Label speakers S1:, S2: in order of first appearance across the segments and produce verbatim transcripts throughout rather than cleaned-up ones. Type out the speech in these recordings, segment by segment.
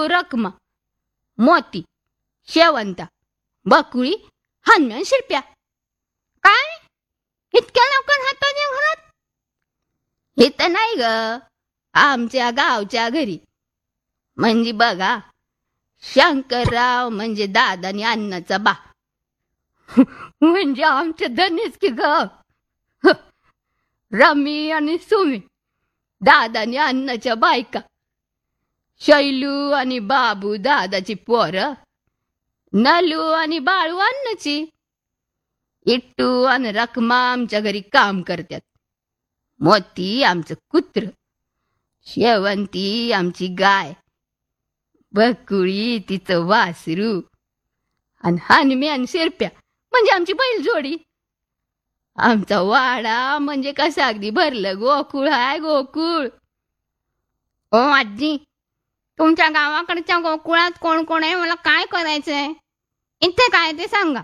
S1: रखमा, मोती, शेवंता, बकुळी, हनुमान शिरप्या. काय इतक्या लवकर हाताच्या घरात? इथं नाही ग, आमच्या गावच्या घरी. म्हणजे बघा, शंकरराव म्हणजे दादा आणि अण्णाचा बा. म्हणजे आमचे धनीच की ग. रमी आणि सुमी दादा आणि अण्णाच्या बायका. शैलू आणि बाबू दादाची पोरं. नलू आणि बाळू अण्णाची. इट्टू आणि रखमा आमच्या घरी काम करतात. मोती आमचं कुत्र. शेवंती आमची गाय. बकुळी तिचं वासरू. आणि हनुमान शिरप्या म्हणजे आमची बैल जोडी. आमचा वाडा म्हणजे कसं अगदी भरलं गोकुळ हाय, गोकुळ. ओ आजी, तुमच्या गावाकडच्या गोकुळात कोण कोण आहे? मला काय करायचंय? इथे काय ते सांगा.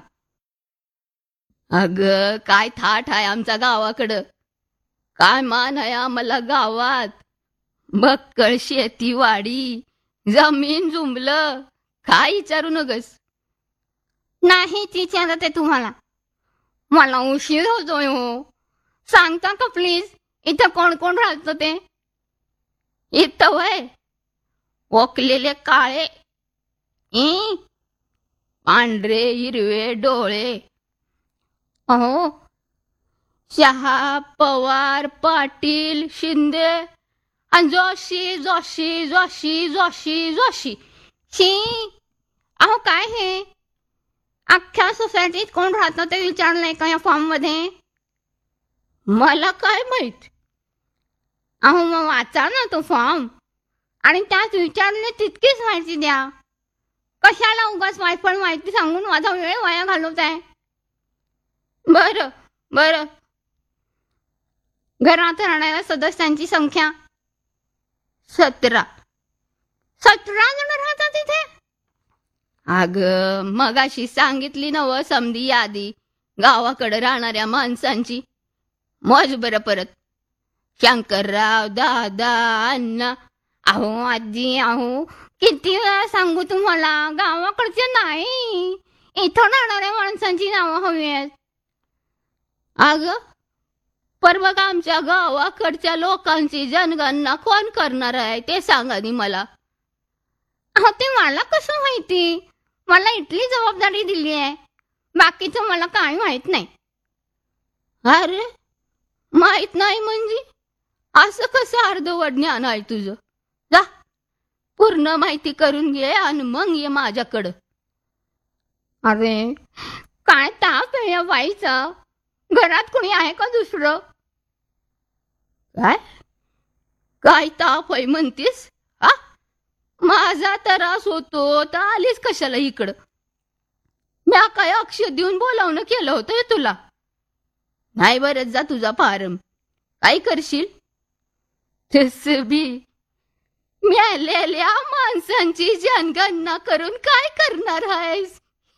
S1: अग काय थाट आहे आमच्या गावाकडं. काय मान आहे आम्हाला गावात. बक्कळ शेती वाडी, जमीन जुंबलं. काय विचारू नगस. नाही विचारते तुम्हाला. मला उशीर होतोय हो. सांगता का प्लीज, इथं कोण कोण राहतं ते? इथं वय ओकलेले काळे, ई पांढरे हिरवे डोळे. अहो, शहा, पवार, पाटील, शिंदे आणि जोशी जोशी जोशी जोशी जोशी. शी, अहो काय हे? अख्ख्या सोसायटीत कोण राहतं ते विचारलंय का या फॉर्म मध्ये? मला काय माहित. अहो मग वाचा ना तो फॉर्म आणि त्यात विचारले तितकीच माहिती द्या. कशाला उगाच वायफळ माहिती सांगून माझा वेळ वाया घालवताय? बर बर. घरात राहणाऱ्या सदस्यांची संख्या सतरा. सतरा जण राहतात तिथे? अग मगाशी सांगितली नव समधी यादी गावाकडे राहणाऱ्या माणसांची. मज बर परत. शंकरराव, दादा, अण्णा. अहो आजी, अहो किती वेळा सांगू तुम्हाला, गावाकडचे नाही, इथं राहणाऱ्या माणसांची नावं हवी आहेत. अग पर मग आमच्या गावाकडच्या लोकांची जनगणना कोण करणार आहे ते सांगा नि मला. अहो ते मला कसं माहिती? मला इथली जबाबदारी दिली आहे, बाकीचं मला काय माहित नाही. अरे माहित नाही म्हणजे असं कसं अर्धवट ज्ञान आहे तुझं? जा पूर्ण माहिती करून घे आणि मग ये माझ्याकडं. अरे काय ताप आहे या बाईचा. घरात कोणी आहे का दुसरं? काय काय ताप आहे म्हणतीस? हा, माझा त्रास होतो तर आलीस कशाला इकडं? म्या काय अक्षर देऊन बोलावणं केलं होतं तुला? नाही बरंच जा तुझा फारम. काय करशील? तस बी मेलेल्या माणसांची जनगणना करून काय करणार आहेस?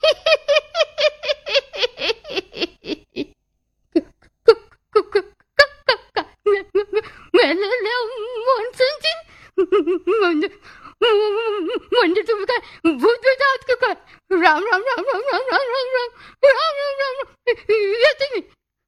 S1: मेलेल्या माणसांची म्हणजे म्हणजे तुम्ही काय भूत आहात का काय? राम राम राम राम राम राम राम राम राम राम राम येते मी.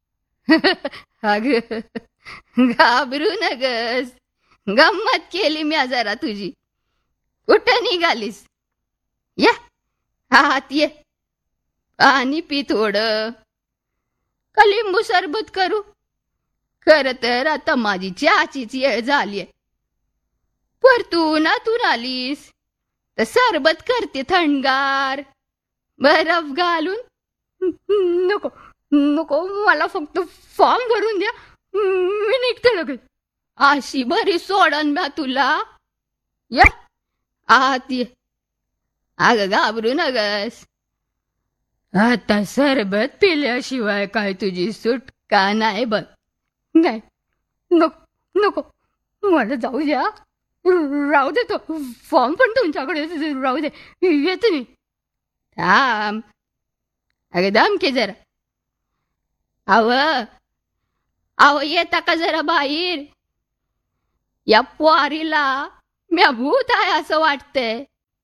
S1: अग घाबरू नगस, गंमत केली मी जरा तुझी. कुठं निघालीस? या आत ये. पाणी पी थोडं. का लिंबू सरबत करू? खर तर आता माझी चहाचीच वेळ झालीय. परतून आतून आलीस तर सरबत करते थंडगार, बर्फ घालून. नको नको, मला फक्त फॉर्म भरून द्या, मी निघते लगेच. अशी बरी सोडन बा तुला. या आत ये. अग घाबरू नगस. आता सरबत पिल्याशिवाय काय तुझी सुटका नाही बघ. नाही नको नको, मला जाऊ द्या. राहू दे तो फॉर्म पण तुमच्याकडे राहू दे. येते मी. थांब अगं दमके जरा. अव अव येता का जरा बाहेर? या पोरीला म्या भूत आहे असं वाटतंय.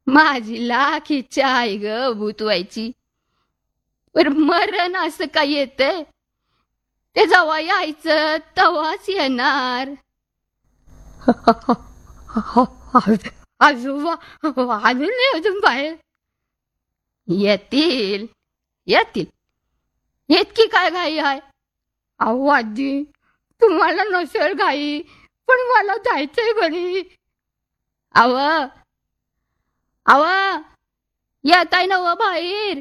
S1: माझी लाख इच्छा आहे ग भूत व्हायची, पर मरण असं काय येतंय? ते जेव्हा यायचं तेव्हाच येणार. आजोबा आले नाही अजून बाहेर? येतील येतील, इतकी काय घाई आहे? अहो आजी, तुम्हाला नसेल घाई, पण मला जायचंय घरी. अव अव येत आहे ना व बाहेर?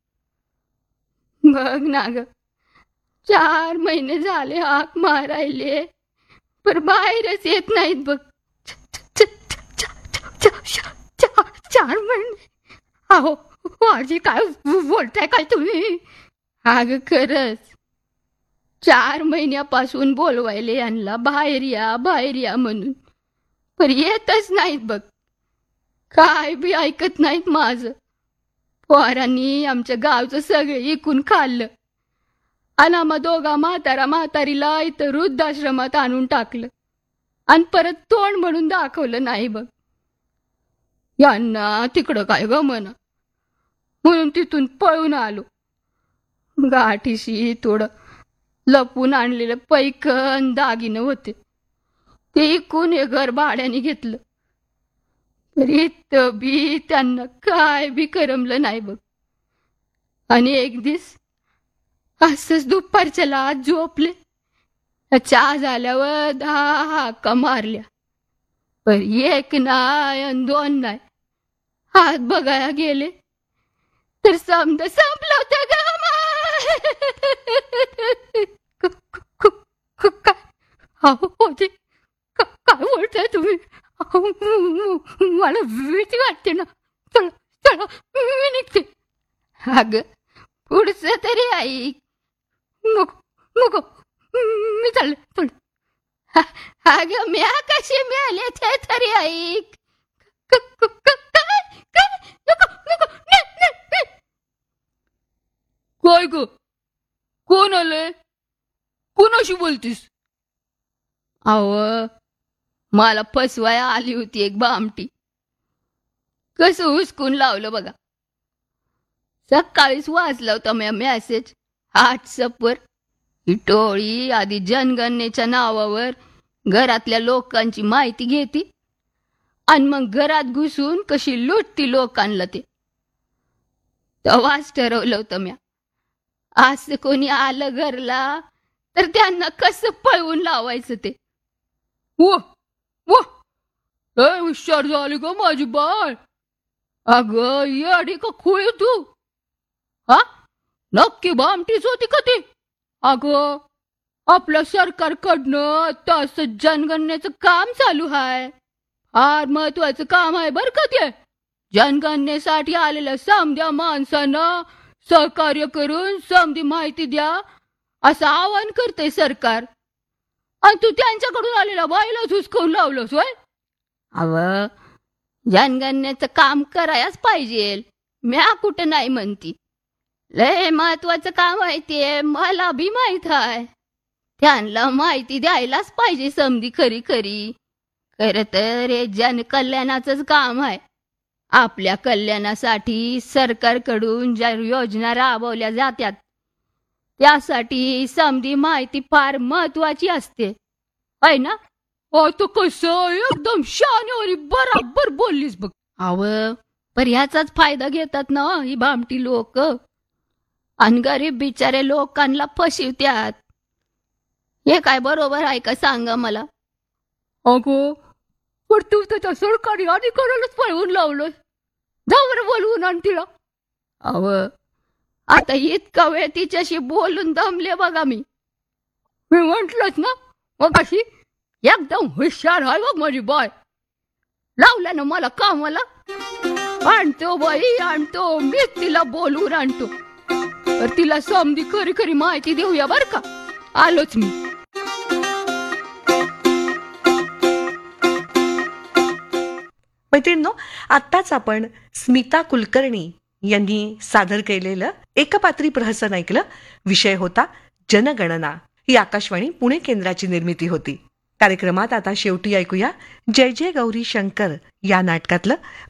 S1: बघ ना ग, चार महिने झाले हाक मारायले, पर बाहेरच येत नाहीत बघ. चार महिने? अहो आजी, काय बोलताय काय तुम्ही? अगं खरंच, चार महिन्यापासून बोलवायले यांना बाहेर या बाहेर या म्हणून, पण येतच नाहीत बघ. काय बी ऐकत नाहीत माझं. पोरांनी आमच्या गावचं सगळे इकून खाल्लं आणि आम्हा दोघा म्हातारा म्हातारीला इथं वृद्धाश्रमात आणून टाकलं आणि परत तोंड म्हणून दाखवलं नाही बघ. यांना तिकडं काय गमना म्हणून तिथून पळून आलो. गाठीशी थोडं लपून आणलेलं पैकन दागिनं होते, ते इकून हे घर भाड्याने घेतलं. इथं बी त्यांना काय बी करमलं नाही बघ. आणि एक दिस असंच दुपारच्या आत झोपले, चहा झाल्यावर दहा हाका मारल्या, पण एक नाही आणि दोन नाही. हात बघायला गेले तर समजा संपलं होतं ग. काय काय बोलताय तुम्ही? मला भीती वाटते ना. चला चला मी निघते. अग पुढचं तरी ऐक. नको नको मी चालले चालले. अग म्या कशी मिळाले ते तरी ऐक. काय ग, कोण आलंय? कोणाशी बोलतीस? अव मला फसवाया आली होती एक बामटी. कसं हुसकून लावलं बघा. सकाळीच वाचला होता मी मेसेज व्हॉट्सअपवर. ही टोळी आधी जनगणनेच्या नावावर घरातल्या लोकांची माहिती घेती आणि मग घरात घुसून कशी लुटती लोकांना ते. तेव्हाच ठरवलं होतं म्या, असं कोणी आलं घरला तर त्यांना कसं पळवून लावायचं ते. व व हुशार झाली ग माझी बाळ. अगं येडी का खुळी तू? हा, नक्की भामटीच होती का ती? अगं आपल्या सरकारकडनं तसं जनगणनेचं काम चालू आहे. फार महत्वाचं काम आहे बर का ते. जनगणनेसाठी आलेल्या समध्या माणसांना सहकार्य करून समधी माहिती द्या असं आवाहन करते सरकार. आणि तू त्यांच्याकडून आलेला बाईलाच हुसकवून लावलंस होय? अव जनगणनेचं काम करायच पाहिजे, म्या कुठं नाही म्हणती. लय महत्वाचं काम आहे ते, मला बी माहित आहे. त्यांना माहिती द्यायलाच पाहिजे समधी खरी खरी. खरं तर हे जनकल्याणाचंच काम आहे. आपल्या कल्याणासाठी सरकारकडून ज्या योजना राबवल्या जातात त्यासाठी समधी माहिती फार महत्वाची असते, आहे ना? आता कसं एकदम शानेवारी बराबर बोललीस बघ. अव पर ह्याचाच फायदा घेतात ना ही भामटी लोक आणि गरीब बिचारे लोकांना फसवत्यात. हे काय बरोबर आहे का सांगा मला? अगो पण तू त्याच्या सरकारी अधिकाऱ्यालाच पळवून लावलं. जावर बोलवून आण तिला. अव आता इतका वेळ तिच्याशी बोलून दमले बघा मी. मी म्हंटलच ना मग अशी एकदम हुशार आहे बघ माझी बाय. लावल्या ना मला कामाला. आणतो बाई आणतो, मी तिला बोलवून आणतो. तर तिला समधी खरी खरी माहिती देऊया बर का. आलोच मी.
S2: मैत्रिणींनो, आत्ताच आपण स्मिता कुलकर्णी यांनी सादर केलेलं एकपात्री प्रहसन ऐकलं. विषय होता जनगणना. ही आकाशवाणी पुणे केंद्राची निर्मिती होती. कार्यक्रमात आता शेवटी ऐकूया जय जय गौरी शंकर या नाटकातलं